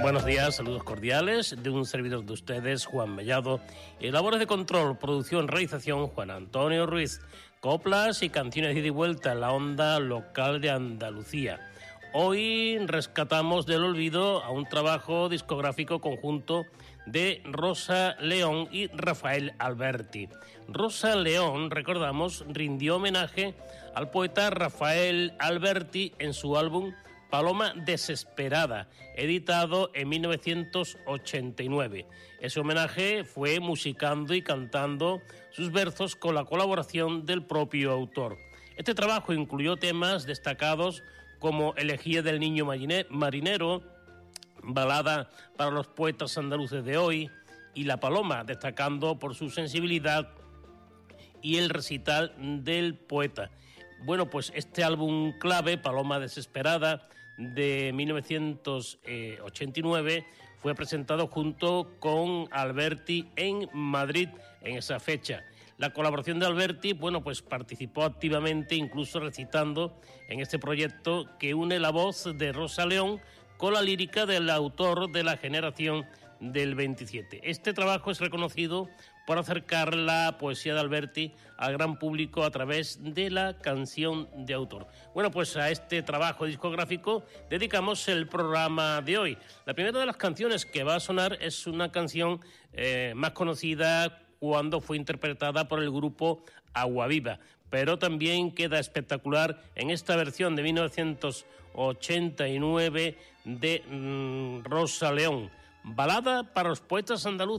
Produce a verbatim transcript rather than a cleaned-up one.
Buenos días, saludos cordiales de un servidor de ustedes, Juan Mellado, y labores de control, producción, realización, Juan Antonio Ruiz, coplas y canciones de ida y vuelta en la onda local de Andalucía. Hoy rescatamos del olvido a un trabajo discográfico conjunto de Rosa León y Rafael Alberti. Rosa León, recordamos, rindió homenaje al poeta Rafael Alberti en su álbum Paloma Desesperada, editado en mil novecientos ochenta y nueve. Ese homenaje fue musicando y cantando sus versos con la colaboración del propio autor. Este trabajo incluyó temas destacados como Elegía del Niño Marinero, Balada para los poetas andaluces de hoy y La Paloma, destacando por su sensibilidad y el recital del poeta. Bueno, pues este álbum clave, Paloma Desesperada, de mil novecientos ochenta y nueve, fue presentado junto con Alberti en Madrid en esa fecha. La colaboración de Alberti, bueno, pues participó activamente, incluso recitando en este proyecto que une la voz de Rosa León con la lírica del autor de la generación del veintisiete. Este trabajo es reconocido por acercar la poesía de Alberti al gran público a través de la canción de autor. Bueno, pues a este trabajo discográfico dedicamos el programa de hoy. La primera de las canciones que va a sonar es una canción eh, más conocida cuando fue interpretada por el grupo Agua Viva, pero también queda espectacular en esta versión de mil novecientos ochenta y nueve de mm, Rosa León, Balada para los poetas andaluces.